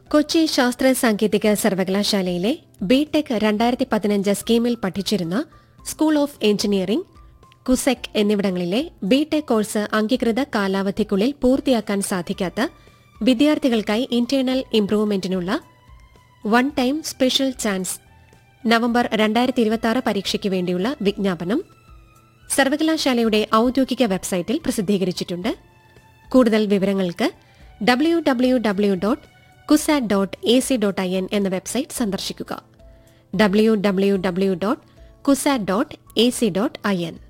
കൊച്ചി ശാസ്ത്ര സാങ്കേതിക സർവകലാശാലയിലെ ബിടെക് 2015 സ്കീമിൽ പഠിച്ചിരുന്ന സ്കൂൾ ഓഫ് എഞ്ചിനീയറിംഗ്, കുസെക് എന്നിവിടങ്ങളിലെ ബിടെക് കോഴ്സ് അംഗീകൃത കാലാവധിക്കുള്ളിൽ പൂർത്തിയാക്കാൻ സാധിക്കാത്ത വിദ്യാർത്ഥികൾക്കായി internal ഇംപ്രൂവ്മെന്റിനുള്ള one time special chance November 2026 പരീക്ഷയ്ക്ക് വേണ്ടിയുള്ള വിജ്ഞാപനം സർവകലാശാലയുടെ ഔദ്യോഗിക വെബ്സൈറ്റിൽ പ്രസിദ്ധീകരിച്ചിട്ടുണ്ട്. കൂടുതൽ വിവരങ്ങൾക്ക് www.kusat.ac.in എന്ന വെബ്സൈറ്റ് സന്ദർശിക്കുക. www.kusat.ac.in